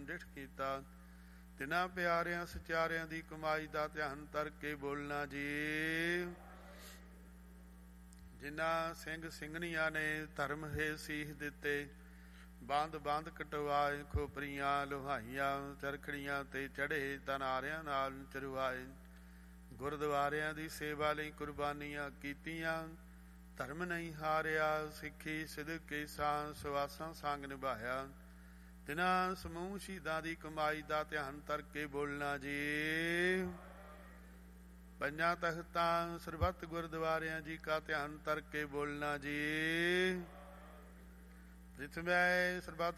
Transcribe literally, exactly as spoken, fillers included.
ਡਿਠ ਕੀਤਾ। ਤਿਨਾਂ ਪਿਆਰਿਆਂ ਸਚਿਆਰਿਆਂ ਦੀ ਕਮਾਈ ਦਾ ਧਿਆਨ ਧਰ ਕੇ ਬੋਲਣਾ ਜੀ। ਜਿਨ੍ਹਾਂ ਸਿੰਘ ਸਿੰਘਣੀਆਂ ਨੇ ਧਰਮ ਹੈ ਸੀਖ ਦਿੱਤੇ, ਬੰਦ ਬੰਦ ਕਟਵਾਏ, ਖੋਪਰੀਆਂ ਲੋਹਾਈਆਂ ਚਰਖੜੀਆਂ ਤੇ ਚੜ੍ਹੇ ਤਨਾਰਿਆਂ ਨਾਲ ਚਰਵਾਏ। ਗੁਰਦੁਆਰਿਆਂ ਦੀ ਸੇਵਾ ਲਈ ਕੁਰਬਾਨੀਆਂ ਕੀਤੀਆਂ, ਧਰਮ ਨਹੀਂ ਹਾਰਿਆ, ਸਿੱਖੀ ਸਿਦਕ ਕੇ ਸਾਂ ਸਵਾਸਾਂ ਸੰਗ ਨਿਭਾਇਆ। ਤਿਨਾਂ ਸਮੂਹ ਸ਼ਹੀਦਾਂ ਦੀ ਕਮਾਈ ਦਾ ਧਿਆਨ ਧਰ ਕੇ ਬੋਲਣਾ ਜੀ। ਪੰਜਾਂ ਤਖਤਾਂ ਸਰਬੱਤ ਗੁਰਦੁਆਰਿਆਂ ਜੀ ਕਾ ਧਿਆਨ ਧਰ ਕੇ ਬੋਲਣਾ ਜੀ। ਪ੍ਰਿਥਵੀ ਸਰਬੱਤ